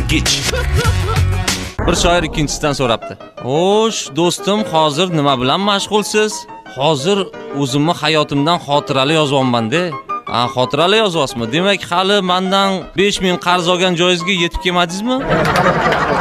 Chekich. Bir shoir ikkinchisidan so'rabdi. "Xo'sh, do'stim, hozir nima bilan mashg'ulsiz?" "Hozir o'zimni hayotimdan xotirali yozyapman-da." Xotirali yozyapsizmi? Demak, hali mendan 5000 qarz olgan joyingizga yetib kelmadingizmi?